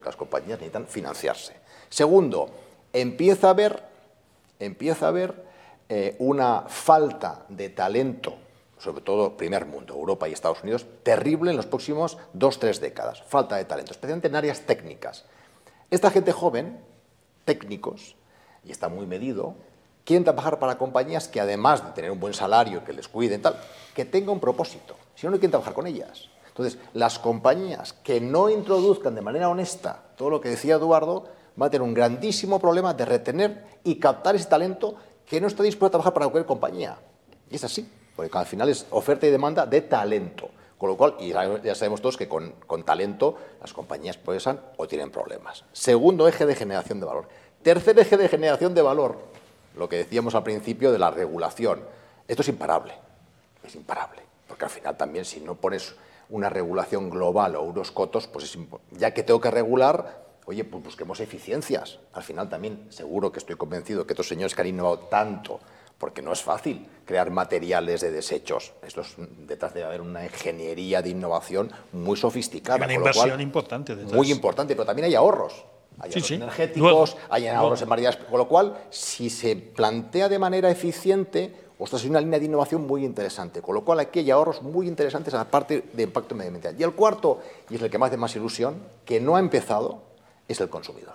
Las compañías necesitan financiarse. Segundo, empieza a haber una falta de talento, sobre todo primer mundo, Europa y Estados Unidos, terrible en los próximos 2-3 décadas. Falta de talento, especialmente en áreas técnicas. Esta gente joven, técnicos, y está muy medido, quieren trabajar para compañías que, además de tener un buen salario, que les cuiden, tal, que tenga un propósito. Si no, no quieren trabajar con ellas. Entonces, las compañías que no introduzcan de manera honesta todo lo que decía Eduardo, van a tener un grandísimo problema de retener y captar ese talento que no está dispuesto a trabajar para cualquier compañía. Y es así, porque al final es oferta y demanda de talento. Con lo cual, y ya sabemos todos que con talento las compañías progresan o tienen problemas. Segundo eje de generación de valor. Tercer eje de generación de valor, lo que decíamos al principio de la regulación. Esto es imparable, porque al final también si no pones una regulación global o unos cotos, pues ya que tengo que regular, oye, pues busquemos eficiencias. Al final también seguro que estoy convencido que estos señores que han innovado tanto, porque no es fácil crear materiales de desechos. Detrás debe haber una ingeniería de innovación muy sofisticada. Hay una inversión importante detrás. Muy importante, pero también hay ahorros. Hay ahorros energéticos, hay ahorros en variedades. Con lo cual, si se plantea de manera eficiente, ostras, es una línea de innovación muy interesante. Con lo cual, aquí hay ahorros muy interesantes aparte de impacto medioambiental. Y el cuarto, y es el que me hace más ilusión, que no ha empezado, es el consumidor.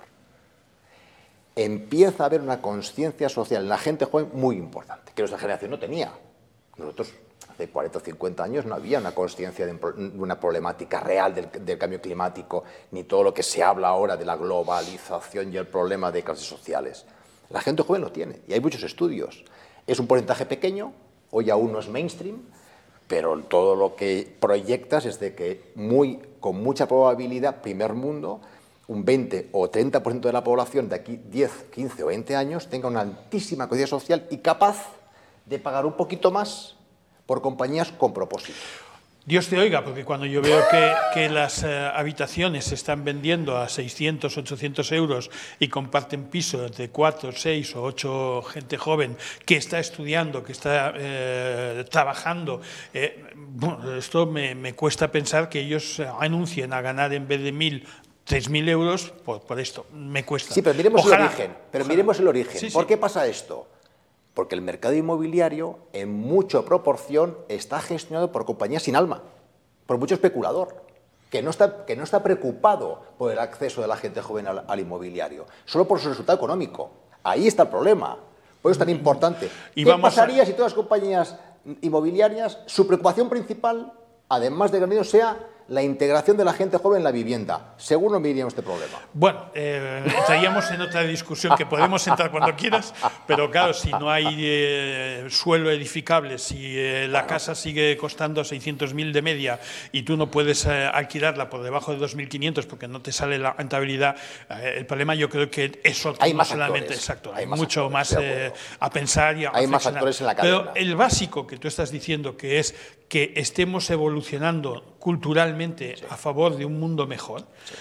Empieza a haber una conciencia social en la gente joven muy importante, que nuestra generación no tenía. Nosotros, hace 40 o 50 años, no había una conciencia de una problemática real del cambio climático, ni todo lo que se habla ahora de la globalización y el problema de clases sociales. La gente joven lo tiene, y hay muchos estudios. Es un porcentaje pequeño, hoy aún no es mainstream, pero todo lo que proyectas es de que con mucha probabilidad, primer mundo, un 20 o 30% de la población de aquí 10, 15 o 20 años tenga una altísima conciencia social y capaz de pagar un poquito más por compañías con propósito. Dios te oiga, porque cuando yo veo que las habitaciones se están vendiendo a 600, 800 euros y comparten pisos de 4, 6 o 8 gente joven que está estudiando, que está trabajando, bueno, esto me cuesta pensar que ellos anuncien a ganar en vez de 1.000, 3.000 euros por esto. Me cuesta. Sí, pero miremos Ojalá, miremos el origen. Sí, sí. ¿Por qué pasa esto? Porque el mercado inmobiliario, en mucha proporción, está gestionado por compañías sin alma, por mucho especulador, que no está preocupado por el acceso de la gente joven al inmobiliario, solo por su resultado económico. Ahí está el problema. Por eso es tan importante. ¿Qué pasaría si todas las compañías inmobiliarias, su preocupación principal, además de ganar, sea la integración de la gente joven en la vivienda? Seguro no iríamos este problema. Bueno, estaríamos en otra discusión que podemos entrar cuando quieras, pero claro, si no hay suelo edificable, si la casa sigue costando 600.000 de media y tú no puedes alquilarla por debajo de 2.500 porque no te sale la rentabilidad, el problema yo creo que es otro, hay más solamente actores, exacto, hay mucho más a pensar y a hay más actores en la cadena. Pero el básico que tú estás diciendo, que es que estemos evolucionando culturalmente a favor de un mundo mejor.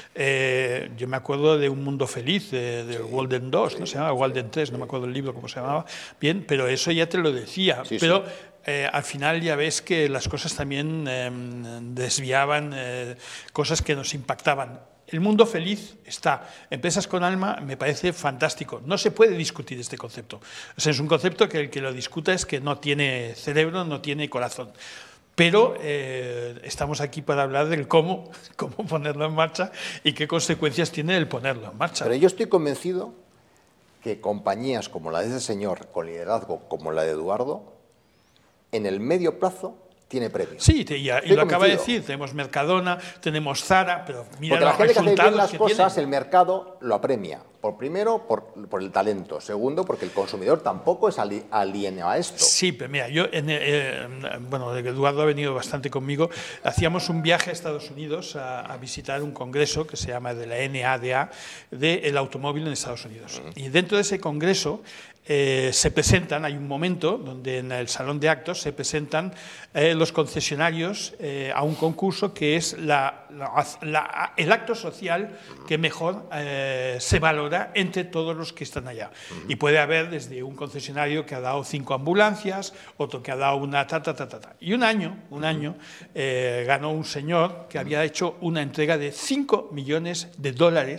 Yo me acuerdo de Un Mundo Feliz, del Walden 2, ¿no? Se llamaba Walden 3, no me acuerdo el libro cómo se llamaba, bien, pero eso ya te lo decía. Pero al final ya ves que las cosas también desviaban cosas que nos impactaban. El mundo feliz está. Empresas con alma me parece fantástico. No se puede discutir este concepto. O sea, es un concepto que el que lo discuta es que no tiene cerebro, no tiene corazón. Pero estamos aquí para hablar del cómo ponerlo en marcha y qué consecuencias tiene el ponerlo en marcha. Pero yo estoy convencido que compañías como la de ese señor, con liderazgo como la de Eduardo, en el medio plazo tiene premio. Sí, y lo acaba de decir, tenemos Mercadona, tenemos Zara, pero mira los resultados que porque la gente que hace bien las cosas, tienen. El mercado lo apremia. Primero, por el talento. Segundo, porque el consumidor tampoco es alieno a esto. Sí, pero mira, yo, bueno, Eduardo ha venido bastante conmigo, hacíamos un viaje a Estados Unidos a visitar un congreso que se llama de la NADA, del automóvil en Estados Unidos. Y dentro de ese congreso se presentan, hay un momento donde en el salón de actos se presentan los concesionarios a un concurso que es el acto social que mejor se valora entre todos los que están allá. Y puede haber desde un concesionario que ha dado 5 ambulancias, otro que ha dado una Y un año ganó un señor que había hecho una entrega de $5 millones